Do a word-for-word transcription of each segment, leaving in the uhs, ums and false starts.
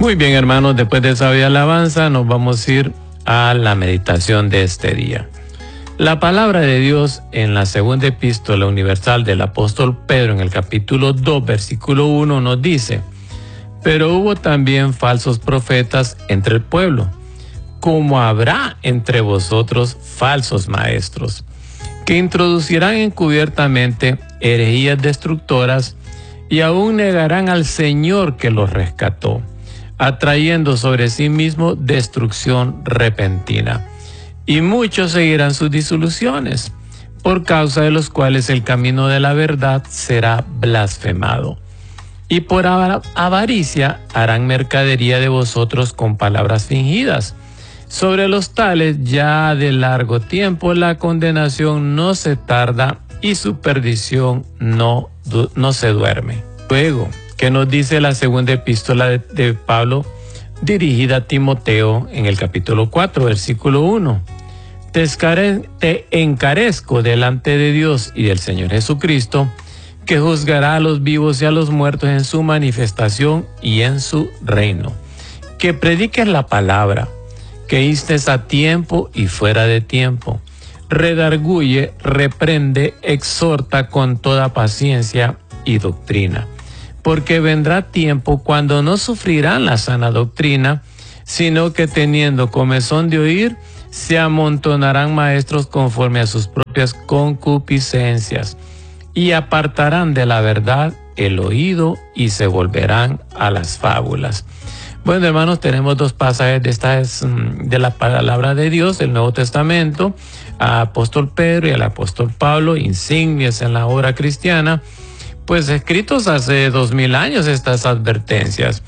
Muy bien, hermanos, después de esa bella alabanza nos vamos a ir a la meditación de este día. La palabra de Dios en la segunda epístola universal del apóstol Pedro en el capítulo dos, versículo uno nos dice: pero hubo también falsos profetas entre el pueblo, como habrá entre vosotros falsos maestros, que introducirán encubiertamente herejías destructoras y aún negarán al Señor que los rescató, atrayendo sobre sí mismo destrucción repentina. Y muchos seguirán sus disoluciones, por causa de los cuales el camino de la verdad será blasfemado. Y por avaricia harán mercadería de vosotros con palabras fingidas. Sobre los tales ya de largo tiempo la condenación no se tarda y su perdición no, no se duerme. Luego, ¿qué nos dice la segunda epístola de, de Pablo dirigida a Timoteo en el capítulo cuatro, versículo uno? Te, escare, te encarezco delante de Dios y del Señor Jesucristo, que juzgará a los vivos y a los muertos en su manifestación y en su reino. Que prediques la palabra, que instes a tiempo y fuera de tiempo. Redarguye, reprende, exhorta con toda paciencia y doctrina. Porque vendrá tiempo cuando no sufrirán la sana doctrina, sino que teniendo comezón de oír, se amontonarán maestros conforme a sus propias concupiscencias, y apartarán de la verdad el oído y se volverán a las fábulas. Bueno, hermanos, tenemos dos pasajes de, estas, de la palabra de Dios del Nuevo Testamento, al apóstol Pedro y al apóstol Pablo, insignias en la obra cristiana, pues escritos hace dos mil años estas advertencias.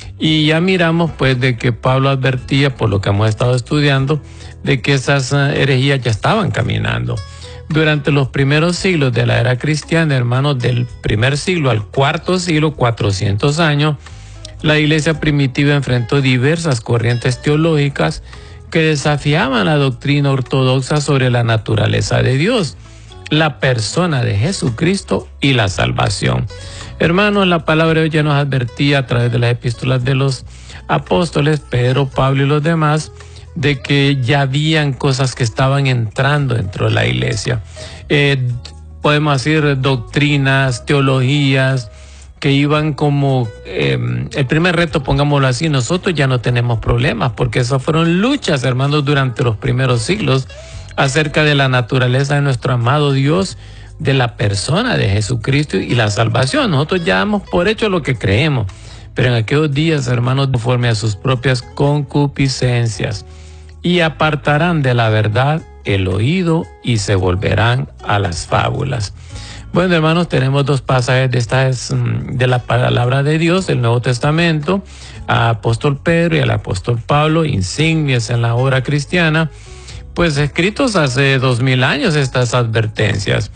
Y ya miramos pues de que Pablo advertía, por lo que hemos estado estudiando, de que esas herejías ya estaban caminando. Durante los primeros siglos de la era cristiana, hermanos, del primer siglo al cuarto siglo, cuatrocientos años, la iglesia primitiva enfrentó diversas corrientes teológicas que desafiaban la doctrina ortodoxa sobre la naturaleza de Dios, la persona de Jesucristo y la salvación. Hermanos, la palabra de hoy ya nos advertía a través de las epístolas de los apóstoles, Pedro, Pablo y los demás, de que ya habían cosas que estaban entrando dentro de la iglesia. Eh, podemos decir doctrinas, teologías, que iban como, eh, el primer reto, pongámoslo así, nosotros ya no tenemos problemas, porque esas fueron luchas, hermanos, durante los primeros siglos, acerca de la naturaleza de nuestro amado Dios, de la persona de Jesucristo y la salvación. Nosotros ya damos por hecho lo que creemos, pero en aquellos días, hermanos, conforme a sus propias concupiscencias, y apartarán de la verdad el oído y se volverán a las fábulas. Bueno, hermanos, tenemos dos pasajes de estas de la palabra de Dios del Nuevo Testamento, al apóstol Pedro y al apóstol Pablo, insignias en la obra cristiana, pues escritos hace dos mil años estas advertencias.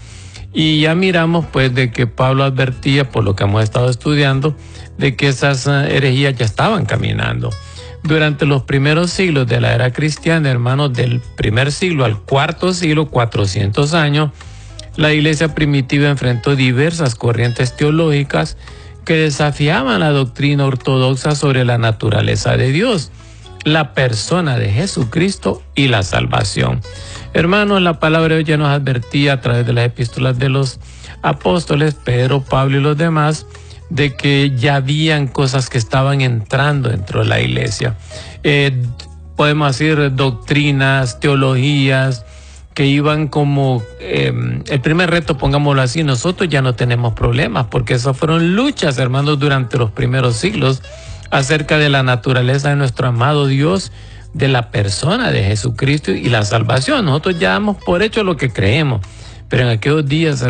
Y ya miramos pues de que Pablo advertía, por lo que hemos estado estudiando, de que esas herejías ya estaban caminando. Durante los primeros siglos de la era cristiana, hermanos, del primer siglo al cuarto siglo, cuatrocientos años, la iglesia primitiva enfrentó diversas corrientes teológicas que desafiaban la doctrina ortodoxa sobre la naturaleza de Dios, la persona de Jesucristo y la salvación. Hermanos, la palabra de hoy ya nos advertía a través de las epístolas de los apóstoles, Pedro, Pablo y los demás, de que ya habían cosas que estaban entrando dentro de la iglesia. Eh, podemos decir doctrinas, teologías, que iban como, eh, el primer reto, pongámoslo así, nosotros ya no tenemos problemas, porque esas fueron luchas, hermanos, durante los primeros siglos, acerca de la naturaleza de nuestro amado Dios, de la persona de Jesucristo y la salvación. Nosotros ya damos por hecho lo que creemos, pero en aquellos días,